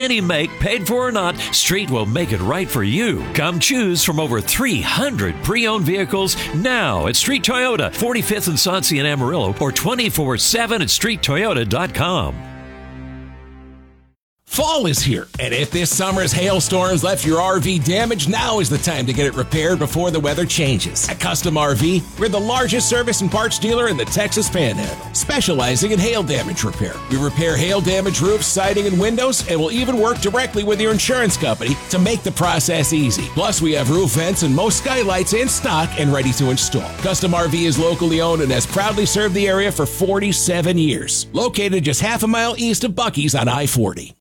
Any make, paid for or not, Street will make it right for you. Come choose from over 300 pre-owned vehicles now at Street Toyota, 45th and Sauncey in Amarillo, or 24/7 at streettoyota.com. Fall is here, and if this summer's hailstorms left your RV damaged, now is the time to get it repaired before the weather changes. At Custom RV, we're the largest service and parts dealer in the Texas Panhandle, specializing in hail damage repair. We repair hail damaged roofs, siding, and windows, and will even work directly with your insurance company to make the process easy. Plus, we have roof vents and most skylights in stock and ready to install. Custom RV is locally owned and has proudly served the area for 47 years. Located just half a mile east of Buc-ee's on I-40.